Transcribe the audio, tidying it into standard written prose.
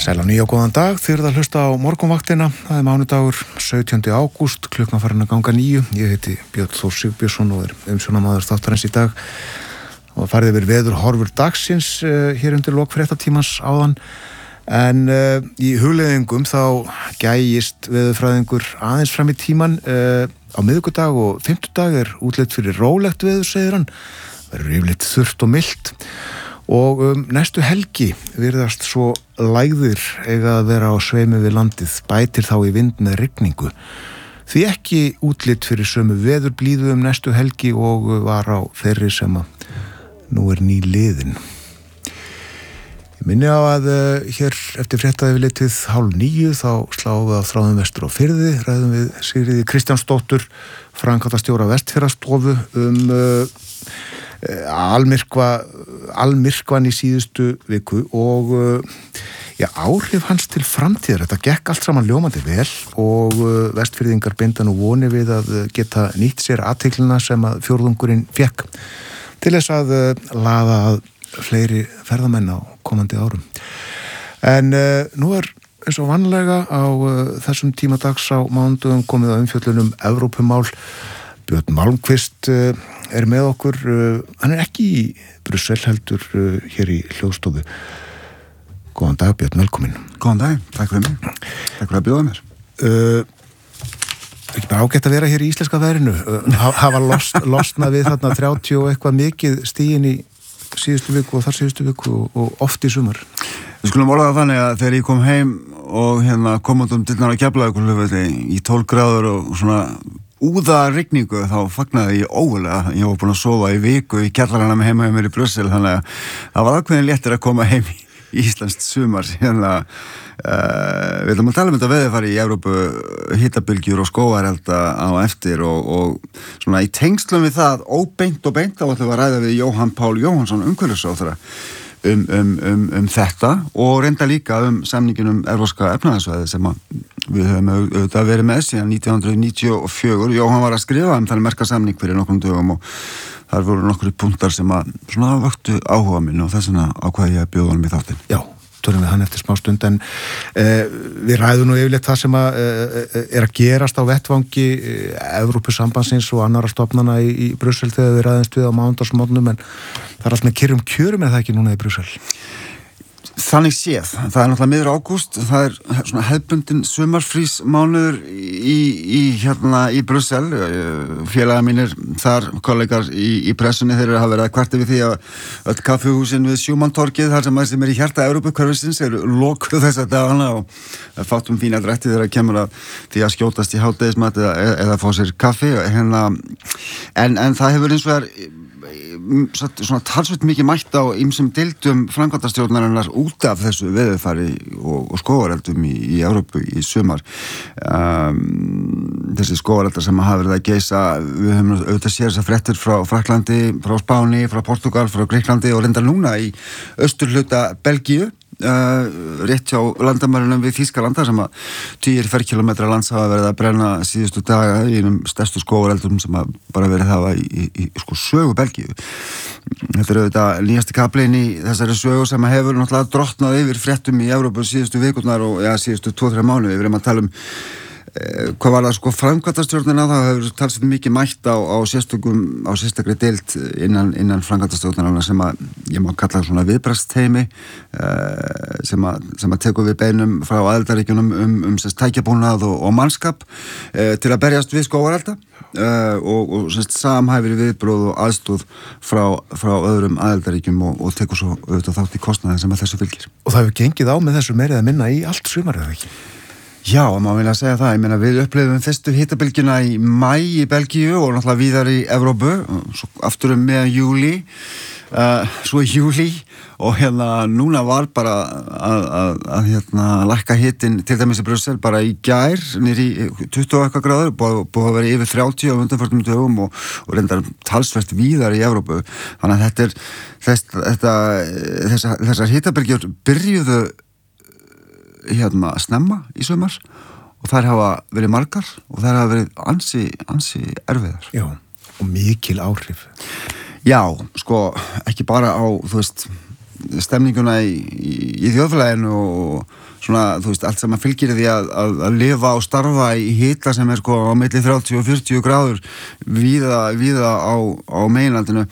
Sæl á nýja og góðan dag, þið eruð að hlusta á morgunvaktina, það mánudagur 17. ágúst, klukkan farin að ganga 9. Ég heiti Björn Þór Sigbjörnsson og umsjónarmaður þáttarins í dag og farið yfir veður horfur dagsins hér undir lok fréttatímans áðan. En í hugleiðingum þá gægist veðurfræðingur aðeins fram í tíman. Á miðvikudag og fimmtudag útlit fyrir rólegt veður, segir hann. Verður yfirleitt þurrt og milt. Og næstu helgi virðast svo lægðir eiga að vera á sveimi við landið, bætir þá í vind með rigningu. Því ekki útlit fyrir sömu veðurblíðu næstu helgi og var á þeirri sem að nú nýliðin. Ég minni á að hér eftir fréttaeftirlitið 8:30 þá sláum við á þráðum vestur á Firði, ræðum við Sigríði Kristjánsdóttur, framkvæmdastjóra Vestfjarðastofu almyrkvan í síðustu viku og áhrif hans til framtíðar. Þetta gekk allt saman ljómandi vel og Vestfirðingar binda nú voni við að geta nýtt sér athyglina sem að fjórðungurinn fékk til þess að laða að fleiri ferðamenn á komandi árum. En nú eins og vanlega á þessum tíma dags á mánudögum komið á umfjöllunum Evrópumál. Björn Malmqvist með okkur, hann ekki í Brussel heldur hér í hljóðstofu. Góðan dag Björn, velkomin. Góðan dag, takk fyrir mig. Takk fyrir að bjóða mér. Ekki bara ágætt að vera hér í íslenska veðrinu. Hafa losnað við þarna 30 og eitthvað mikið stigin í síðustu viku og þar síðustu viku og oft í sumar. Við skulum orða það þannig að þegar ég kom heim og kom út dyrnar á Keflavíkurflugvelli í 12 gráður og svona úða rigningu, þá fagnaði ég ógulega. Ég var búin að sofa í viku í kjallarana með heima hjá mér í Brussel, þannig að það var ákveðin léttir að koma heim í íslenskt sumar. Við ætlum að tala um þetta veðurfari í Evrópu, hitabylgjur og skógarelda á eftir og svona í tengslum við það, óbeint og beint, þá ætlum við að ræða við Jóhann Pál Jóhannsson, umhverfisráðherra, þetta og reynda líka samningin Evrópska efnahagssvæðið sem við höfum auðvitað verið með síðan 1994. Jóhann var að skrifa þannig merka samning fyrir nokkrum dögum og þar voru nokkru punktar sem að svona vöktu áhuga minn og þess vegna ákvað ég að bjóða honum í þáttinn. Já, tölum við hann eftir smá stund en við ræðum nú yfirleitt það sem að að gerast á vettvangi Evrópusambandsins og annarra stofnana í Brussel þegar við ræðumst við á mánudagsmorgnum en það allt með kyrrum kjörum eða ekki núna í Brussel? Þannig séð, það náttúrulega miður ágúst, það svona hefðbundin sumarfrísmánuður í Brussel. Félagar mínir þar, kollegar í pressunni, þeir hafa verið að kvarta við því að öll kaffihúsin við Sjúmantorgið, þar sem í hjarta Evrópuhverfisins, lokuð þessa dagana og fátt fína drætti þegar kemur að því að skjótast í hádegismat eða fá sér kaffi. En það hefur eins og svona talsveit mikið mætt á ýmsum deildum framkvæmdastjórnarinnar út af þessu veðurfari og skógareldum í Evrópu í sumar. Þessi skógareldar sem hafa verið að geisa, við höfum auðvitað séð þessar fréttir frá Frakklandi, frá Spáni, frá Portúgal, frá Gríklandi og reyndar núna í austurhluta Belgíu. Rétt hjá landamærunum við Þýskalanda sem að 10 ferkilometra lands hafa verið að brenna síðustu daga í stærstu skógareldum sem að bara verið hafa í sögu Belgíu. Þetta auðvitað nýjasti kaflinn í þessari sögu sem að hefur náttúrulega drottnað yfir fréttum í Evrópu síðustu vikurnar og síðustu 2-3 mánuði. Við erum að tala hvað var það framkvæmdastjórnina, það hefur talsveit mikið mætt á sérstakri deild innan framkvæmdastjórnina sem að ég má kalla svona viðbragðsteymi sem að tekur við beinum frá aðildarríkjunum tækjabúnað og mannskap til að berjast við skógarelda og samhæfir viðbrögð og aðstóð frá öðrum aðildarríkjum og tekur svo auðvitað þátt í kostnaði sem að þessu fylgir. Og það hefur gengið á með þessu meira eða minna í allt sumarið, eða ekki? Já, maður vilja segja það. Ég meina, við upplifum fyrstu hitabylgjuna í maí í Belgíu og náttúrulega víðar í Evrópu, svo aftur meðan júlí, svo í júlí og núna var bara að lækka hitinn til dæmis í Brussel bara í gær niður í 20 eitthvað gráður, búið að vera yfir 30 á undanförnum dögum og reyndar talsvert víðar í Evrópu. Þannig að þessar hitabylgjur byrjuðu snemma í sumar og þær hafa verið margar og þær hafa verið ansi erfiðar. Já, og mikil áhrif. Já, ekki bara á, stemninguna í þjóðfélaginu og svona, þú veist, allt sem að fylgir því að lifa og starfa í hita sem sko á milli 30 og 40 gráður víða á meginlandinu.